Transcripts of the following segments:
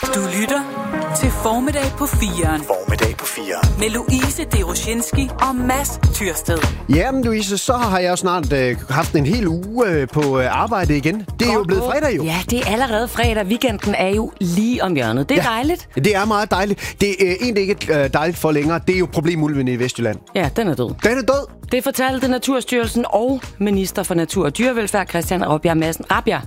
Du lytter til Formiddag på 4'eren. Formiddag på 4'eren. Med Louise Derosinski og Mads Tyrsted. Jamen Louise, så har jeg jo snart haft en hel uge på arbejde igen. Det er jo blevet fredag jo. Ja, det er allerede fredag. Weekenden er jo lige om hjørnet. Det er dejligt. Det er meget dejligt. Det er egentlig ikke dejligt for længere. Det er jo problemulven i Vestjylland. Ja, den er død. Den er død. Det fortalte Naturstyrelsen og minister for Natur og Dyrevelfærd, Christian Rabjerg Madsen. Rabjerg,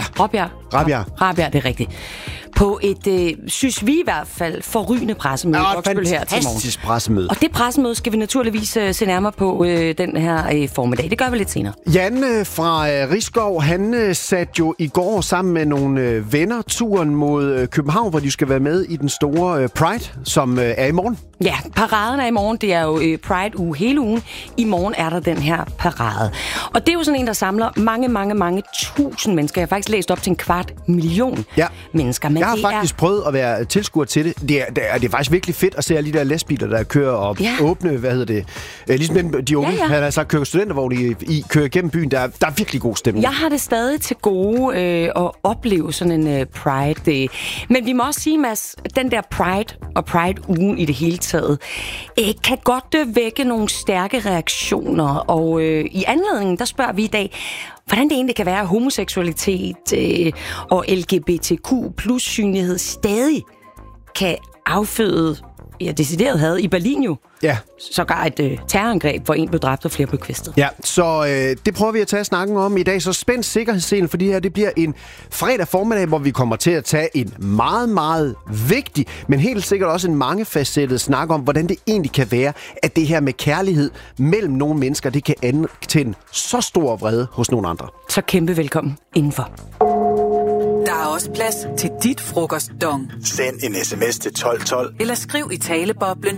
det er rigtigt. På et, synes vi i hvert fald, forrygende pressemøde. Fantastisk pressemøde. Og det pressemøde skal vi naturligvis se nærmere på den her formiddag. Det gør vi lidt senere. Jan fra Risskov, han satte jo i går sammen med nogle venner turen mod København, hvor de skal være med i den store Pride, som er i morgen. Ja, paraden er i morgen. Det er jo Pride-uge hele ugen. I morgen er der den her parade. Og det er jo sådan en, der samler mange tusind mennesker. Jeg har faktisk læst op til 250.000 mennesker. Men jeg har faktisk prøvet at være tilskuer til det. Det er faktisk virkelig fedt at se alle de der lastbiler, der kører og åbne, ligesom de unge, han har sagt, kører studentervogn i kører gennem byen. Der er virkelig god stemning. Jeg har det stadig til gode at opleve sådan en Pride. Men vi må også sige, Mads, den der Pride og Pride-ugen i det hele taget, kan godt vække nogle stærke reaktioner. Og i anledningen, der spørger vi i dag, hvordan det egentlig kan være, at homoseksualitet og LGBTQ plus synlighed stadig kan afføde decideret had i Berlin jo. Ja. Sågar et terrorangreb, hvor en blev dræbt og flere blev kvæstet. Ja, så det prøver vi at tage snakken om i dag. Så spænd sikkerhedsscenen, for det bliver en fredag formiddag, hvor vi kommer til at tage en meget vigtig, men helt sikkert også en mangefacettet snak om, hvordan det egentlig kan være, at det her med kærlighed mellem nogle mennesker, det kan antænde så stor vrede hos nogle andre. Så kæmpe velkommen indenfor. Der er også plads til dit frokostdong. Send en sms til 1212. Eller skriv i taleboblen